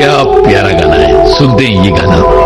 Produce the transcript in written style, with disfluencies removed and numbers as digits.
क्या प्यारा गाना है, सुनते हैं ये गाना।